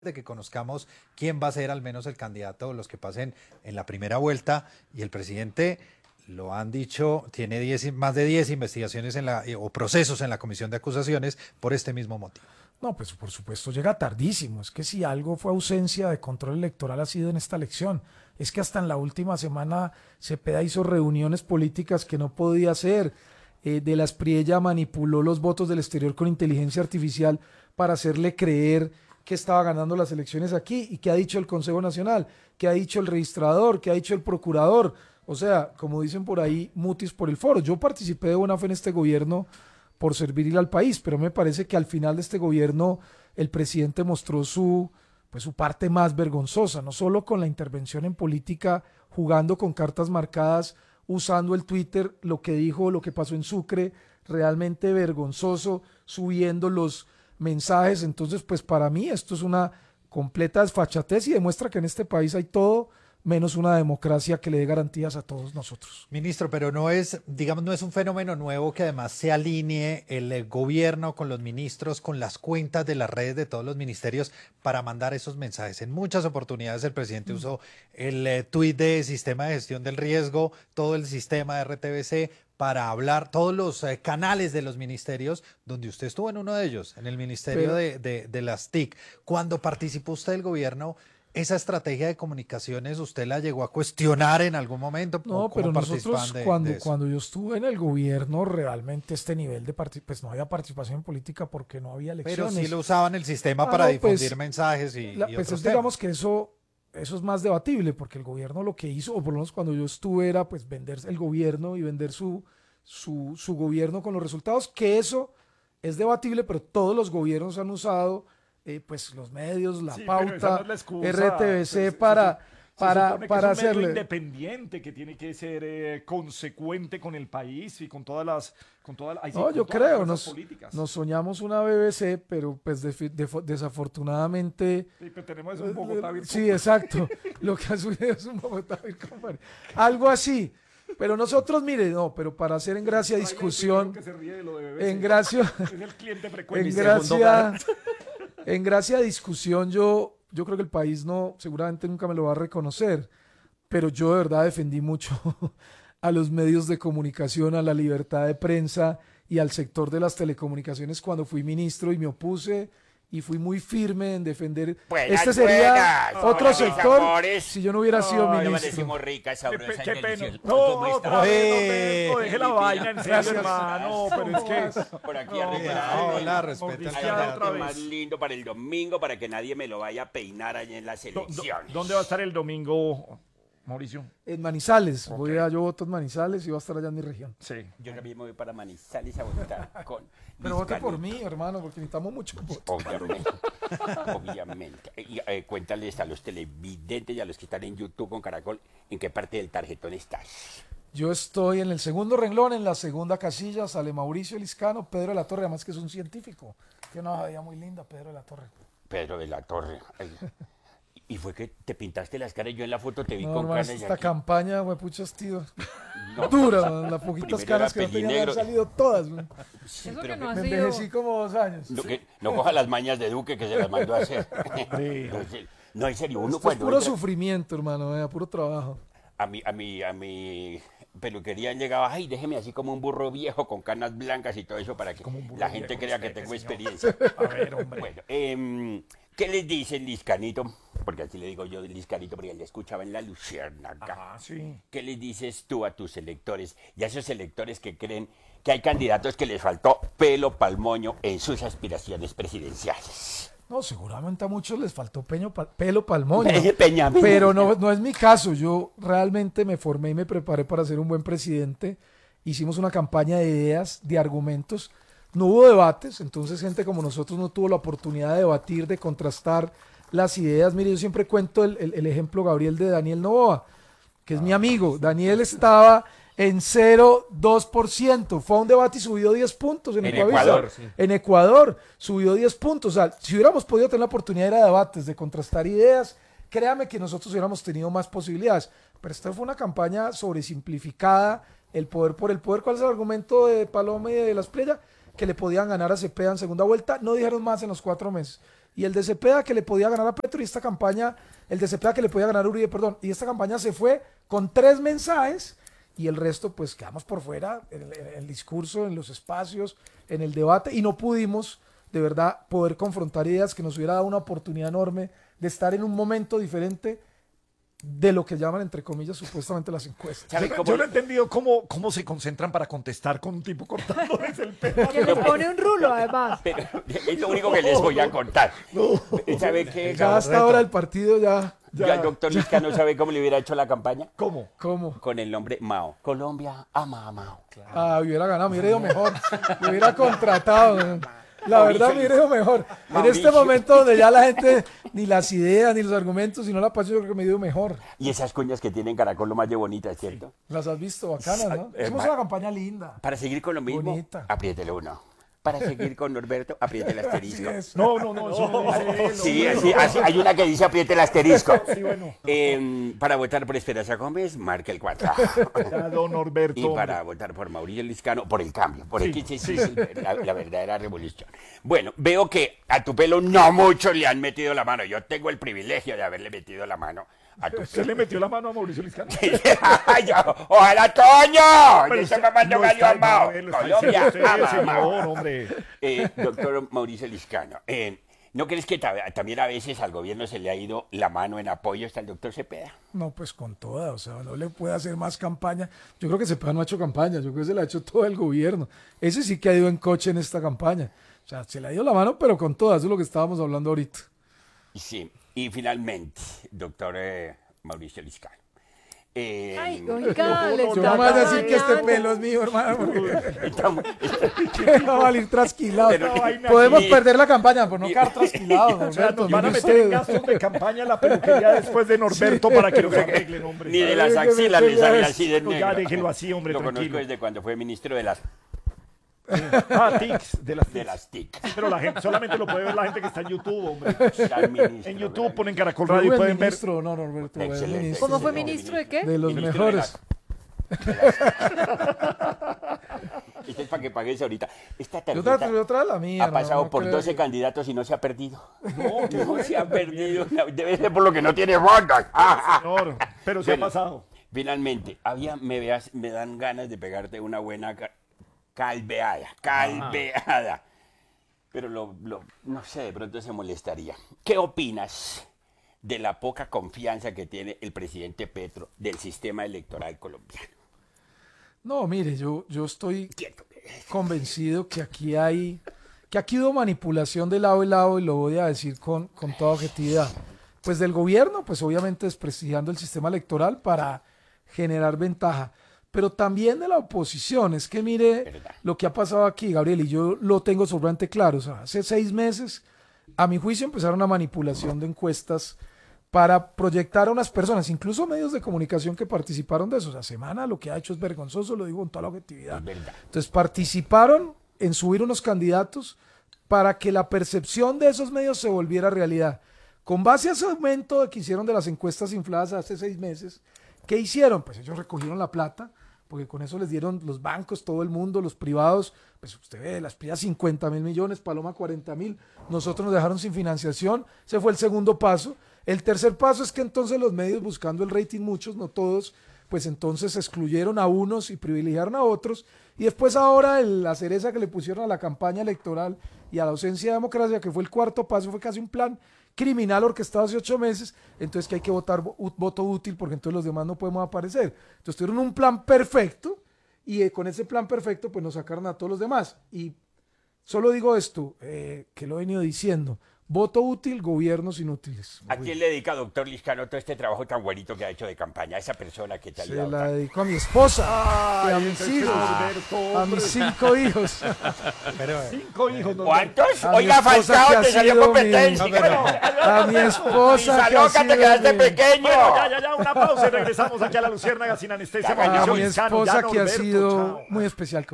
de que conozcamos quién va a ser al menos el candidato, los que pasen en la primera vuelta, y el presidente, lo han dicho, tiene más de 10 investigaciones o procesos en la comisión de acusaciones por este mismo motivo. No, pues por supuesto llega tardísimo. Es que si algo fue ausencia de control electoral ha sido en esta elección. Es que hasta en la última semana Cepeda hizo reuniones políticas que no podía hacer. De la Espriella manipuló los votos del exterior con inteligencia artificial para hacerle creer que estaba ganando las elecciones aquí. ¿Y qué ha dicho el Consejo Nacional? ¿Qué ha dicho el registrador? ¿Qué ha dicho el procurador? O sea, como dicen por ahí, mutis por el foro. Yo participé de buena fe en este gobierno por servirle al país, pero me parece que al final de este gobierno el presidente mostró su parte más vergonzosa, no solo con la intervención en política, jugando con cartas marcadas, usando el Twitter, lo que dijo, lo que pasó en Sucre, realmente vergonzoso, subiendo los mensajes. Entonces, pues para mí esto es una completa desfachatez y demuestra que en este país hay todo menos una democracia que le dé garantías a todos nosotros. Ministro, pero no es, digamos, no es un fenómeno nuevo que además se alinee el gobierno con los ministros, con las cuentas de las redes de todos los ministerios para mandar esos mensajes. En muchas oportunidades el presidente usó el tuit de sistema de gestión del riesgo, todo el sistema de RTBC para hablar, todos los canales de los ministerios, donde usted estuvo en uno de ellos, en el ministerio de las TIC. Cuando participó usted del gobierno, ¿esa estrategia de comunicaciones usted la llegó a cuestionar en algún momento? No, pero nosotros cuando yo estuve en el gobierno, realmente este nivel de pues no había participación en política porque no había elecciones. Pero sí lo usaban el sistema para difundir mensajes y pues otros digamos que eso es más debatible, porque el gobierno lo que hizo, o por lo menos cuando yo estuve, era pues vender el gobierno y vender su gobierno con los resultados, que eso es debatible, pero todos los gobiernos han usado pues los medios, la pauta, no es la excusa, RTBC para hacerle independiente, que tiene que ser consecuente con el país y con todas las yo creo nos soñamos una BBC, pero pues desafortunadamente pero tenemos un Bogotá virtual. Sí, exacto. Lo que ha sucedido es un Bogotá virtual, algo así. Pero nosotros, mire, no, pero para hacer en gracia discusión, en gracia, en gracia discusión, yo creo que el país seguramente nunca me lo va a reconocer, pero yo de verdad defendí mucho a los medios de comunicación, a la libertad de prensa y al sector de las telecomunicaciones cuando fui ministro, y me opuse y fui muy firme en defender. Este sería otro sector si yo no hubiera sido ministro. Qué pena. No, deje la vaina, en serio, hermano. Pero es que por aquí hola, respeta el candidato más lindo para el domingo, para que nadie me lo vaya a peinar allá en las elecciones. ¿Dónde va a estar el domingo, Mauricio? En Manizales. Yo voto en Manizales y voy a estar allá en mi región. Sí. Yo también me voy para Manizales a votar con Pero vote por mí, hermano, porque necesitamos mucho voto. Obviamente. Y, cuéntales a los televidentes y a los que están en YouTube con Caracol, ¿en qué parte del tarjetón estás? Yo estoy en el segundo renglón, en la segunda casilla, sale Mauricio Liscano, Pedro de la Torre, además que es un científico. Tiene una vida muy linda, Pedro de la Torre. Pedro de la Torre. Y fue que te pintaste las caras, yo en la foto te vi con canas. Esta aquí. Campaña, güey, puchas, tío. Dura, las poquitas caras que no tenían que haber salido todas. Sí, Eso pero que no me envejecí como 2 años. No coja las mañas de Duque que se las mandó a hacer. No, en serio, uno cuando... Es puro sufrimiento, hermano, puro trabajo. A mi peluquería llegaba, ay, déjeme así como un burro viejo con canas blancas y todo eso para que la gente crea que tengo experiencia. A ver, hombre. Bueno, ¿qué les dicen, Liscanito? Porque así le digo yo, Liscanito, porque él le escuchaba en La Luciérnaga. Sí. ¿Qué les dices tú a tus electores y a esos electores que creen que hay candidatos que les faltó pelo pa'l moño en sus aspiraciones presidenciales? No, seguramente a muchos les faltó pelo pa'l moño. Peña. Pero no es mi caso. Yo realmente me formé y me preparé para ser un buen presidente. Hicimos una campaña de ideas, de argumentos. No hubo debates, entonces gente como nosotros no tuvo la oportunidad de debatir, de contrastar las ideas. Mire, yo siempre cuento el ejemplo, Gabriel, de Daniel Noboa, que es mi amigo. Daniel estaba en 0,2%. Fue a un debate y subió 10 puntos en Ecuador. Sí. En Ecuador subió 10 puntos. O sea, si hubiéramos podido tener la oportunidad de ir a debates, de contrastar ideas, créame que nosotros hubiéramos tenido más posibilidades. Pero esta fue una campaña sobresimplificada, el poder por el poder. ¿Cuál es el argumento de Paloma y de la Espriella? Que le podían ganar a Cepeda en segunda vuelta. No dijeron más en los 4 meses. y el de Cepeda que le podía ganar a Petro, y esta campaña, el de Cepeda que le podía ganar a Uribe, perdón, y esta campaña se fue con 3 mensajes, y el resto pues quedamos por fuera, en el discurso, en los espacios, en el debate, y no pudimos de verdad poder confrontar ideas que nos hubiera dado una oportunidad enorme de estar en un momento diferente de lo que llaman, entre comillas, supuestamente las encuestas. Yo no he entendido cómo se concentran para contestar con un tipo cortándoles el pelo. Que le pone un rulo, además. Pero es lo único que les voy a contar. ¿Sabe qué? Ya hasta ahora el partido ya... Ya el doctor Liscano sabe cómo le hubiera hecho la campaña. ¿Cómo? Con el nombre Mao. Colombia ama a Mao. Claro. Ah, hubiera ganado, me hubiera ido mejor. Me hubiera contratado. La verdad, me hubiera ido mejor. En este momento donde ya la gente, ni las ideas, ni los argumentos, sino la pasión, yo creo que me dio mejor. Y esas cuñas que tienen Caracol lo más de bonitas, ¿cierto? Las has visto, bacanas, ¿no? Hicimos una campaña linda. Para seguir con lo mismo, bonita. Apriétele uno. Para seguir con Norberto, apriete el asterisco. No, eso no dice él. Sí, hay una que dice apriete el asterisco. Sí, bueno. Para votar por Esperanza Gómez, marque el 4. Ya, don Norberto. Y para votar por Mauricio Liscano, por el cambio, por el Sí. la verdadera revolución. Bueno, veo que a tu pelo no muchos le han metido la mano. Yo tengo el privilegio de haberle metido la mano a tu ¿Usted le metió la mano a Mauricio Liscano? ¡Ojalá, Toño! Pero Yo estoy usted mamando no gallo está a Mao. mal, lo está Colombia diciendo usted, ama a Mao. señor, hombre. Doctor Mauricio Liscano, ¿no crees que también a veces al gobierno se le ha ido la mano en apoyo hasta el doctor Cepeda? No, pues con toda, o sea, no le puede hacer más campaña. Yo creo que Cepeda no ha hecho campaña, yo creo que se la ha hecho todo el gobierno. Ese sí que ha ido en coche en esta campaña. O sea, se le ha ido la mano, pero con toda, eso es lo que estábamos hablando ahorita. Sí, y finalmente, doctor Mauricio Liscano. Ay, oiga, le Yo está no me vas a decir que este dañando. pelo es mío, hermano, porque Estamos- va a salir trasquilado. Pero- Podemos Sí. perder la campaña por no quedar trasquilados. O sea, nos van a Yo meter en sé. gastos de campaña en la peluquería después de Norberto para que los arreglen, hombre. Ni de las Ay, que axilas me le sale pegas. así de No, negro. ya déjelo así, hombre, Lo conozco tranquilo. desde cuando fue ministro de las Tics, de las de tics. las TIC. Pero la gente solamente lo puede ver la gente que está en YouTube, hombre. Era ministro, En YouTube ¿verdad? ponen Caracol Fue Radio y buen pueden ver. ministro, no, Norberto, buen Excelente. ministro. ¿Cómo fue No, ministro de qué? De los Ministro de mejores. Este es para que pagues ahorita. Esta Yo tarjeta otra la mía. ha pasado por 12 candidatos y no se ha perdido. No se ha perdido. Debe ser por lo que no tiene votos. Señor, pero se ha Bueno, pasado. Finalmente, me dan ganas de pegarte una buena calveada. Pero no sé, de pronto se molestaría. ¿Qué opinas de la poca confianza que tiene el presidente Petro del sistema electoral colombiano? No, mire, yo estoy Quieto. convencido que aquí hubo manipulación de lado y lado, y lo voy a decir con toda objetividad. Pues del gobierno, pues obviamente desprestigiando el sistema electoral para generar ventaja, pero también de la oposición. Es que mire Verdad. lo que ha pasado aquí, Gabriel, y yo lo tengo sobrante claro. O sea, hace 6 meses, a mi juicio, empezaron una manipulación de encuestas para proyectar a unas personas, incluso medios de comunicación que participaron de eso. O sea, Semana lo que ha hecho es vergonzoso, lo digo con toda la objetividad. Es verdad. Entonces participaron en subir unos candidatos para que la percepción de esos medios se volviera realidad. Con base a ese aumento que hicieron de las encuestas infladas hace 6 meses, ¿qué hicieron? Pues ellos recogieron la plata, porque con eso les dieron los bancos, todo el mundo, los privados. Pues usted ve, las privadas 50.000 millones, Paloma 40.000, nosotros nos dejaron sin financiación. Ese fue el segundo paso. El tercer paso es que entonces los medios, buscando el rating, muchos, no todos, pues entonces excluyeron a unos y privilegiaron a otros. Y después ahora la cereza que le pusieron a la campaña electoral y a la ausencia de democracia, que fue el cuarto paso, fue casi un plan criminal orquestado hace 8 meses. Entonces que hay que votar voto útil, porque entonces los demás no podemos aparecer. Entonces tuvieron un plan perfecto, y con ese plan perfecto pues nos sacaron a todos los demás. Y solo digo esto, que lo he venido diciendo: voto útil, gobiernos inútiles. ¿A quién le dedica, doctor Liscano, todo este trabajo tan bonito que ha hecho de campaña? A esa persona que te ha Se ayudado la tanto. dedico a mi esposa, y a Ay, mis ese hijos, Norberto, a hombre. mis 5 hijos. Pero, 5 hijos. Norberto. ¿Cuántos? A mi Oiga, esposa que Falcao, ha te salió sido competencia. mi- A mi esposa que ha Loca, te sido quedaste mi- pequeño. Bueno, ya, una pausa y regresamos aquí a Ya, Mauricio a Liscano. mi Ya, esposa que ha Norberto, sido chao. muy especial.